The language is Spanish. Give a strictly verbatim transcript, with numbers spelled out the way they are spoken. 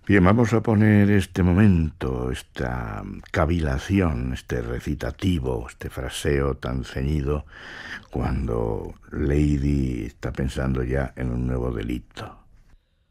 Bien, vamos a poner este momento, esta cavilación, este recitativo, este fraseo tan ceñido, cuando Lady está pensando ya en un nuevo delito.